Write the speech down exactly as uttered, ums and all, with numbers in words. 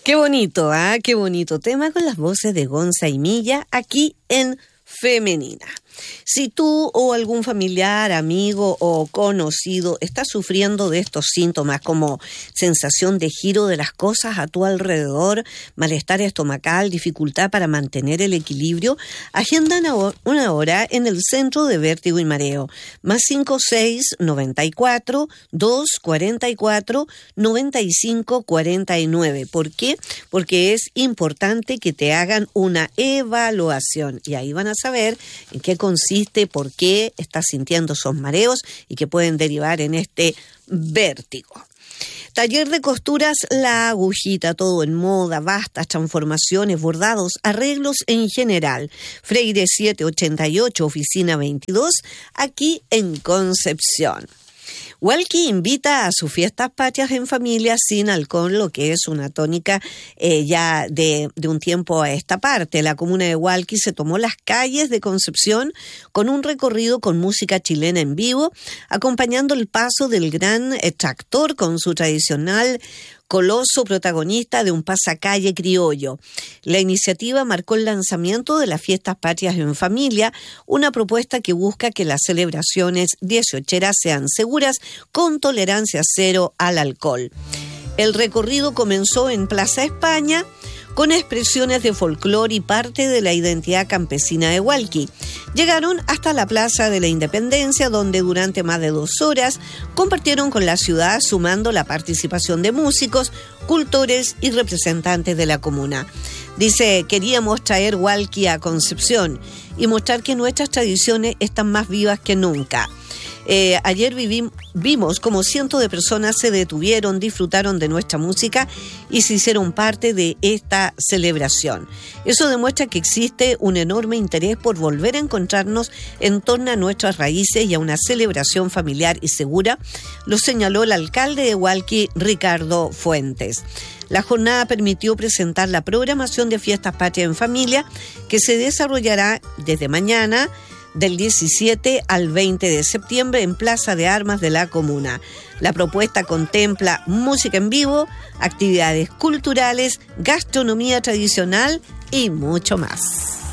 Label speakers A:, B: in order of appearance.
A: Qué bonito, ¿ah? ¿eh? Qué bonito tema con las voces de Gonza y Milla aquí en Femenina. Si tú o algún familiar, amigo o conocido está sufriendo de estos síntomas como sensación de giro de las cosas a tu alrededor, malestar estomacal, dificultad para mantener el equilibrio, agendan una hora en el Centro de Vértigo y Mareo. Más cinco seis noventa y cuatro, dos cuarenta y cuatro, noventa y cinco cuarenta y nueve. ¿Por qué? Porque es importante que te hagan una evaluación y ahí van a saber en qué consiste, por qué estás sintiendo esos mareos y que pueden derivar en este vértigo. Taller de costuras La Agujita, todo en moda, bastas, transformaciones, bordados, arreglos en general. Freire setecientos ochenta y ocho, oficina veintidós, aquí en Concepción. Hualqui invita a sus fiestas patrias en familia sin alcohol, lo que es una tónica eh, ya de, de un tiempo a esta parte. La comuna de Hualqui se tomó las calles de Concepción con un recorrido con música chilena en vivo, acompañando el paso del gran eh, tractor con su tradicional coloso protagonista de un pasacalle criollo. La iniciativa marcó el lanzamiento de las Fiestas Patrias en Familia, una propuesta que busca que las celebraciones dieciocheras sean seguras, con tolerancia cero al alcohol. El recorrido comenzó en Plaza España, con expresiones de folclore y parte de la identidad campesina de Hualqui. Llegaron hasta la Plaza de la Independencia, donde durante más de dos horas compartieron con la ciudad, sumando la participación de músicos, cultores y representantes de la comuna. Dice, queríamos traer Hualqui a Concepción y mostrar que nuestras tradiciones están más vivas que nunca. Eh, ayer vivim, vimos como cientos de personas se detuvieron, disfrutaron de nuestra música y se hicieron parte de esta celebración. Eso demuestra que existe un enorme interés por volver a encontrarnos en torno a nuestras raíces y a una celebración familiar y segura, lo señaló el alcalde de Hualqui, Ricardo Fuentes. La jornada permitió presentar la programación de Fiestas Patrias en Familia, que se desarrollará desde mañana, del diecisiete al veinte de septiembre en Plaza de Armas de la comuna. La propuesta contempla música en vivo, actividades culturales, gastronomía tradicional y mucho más.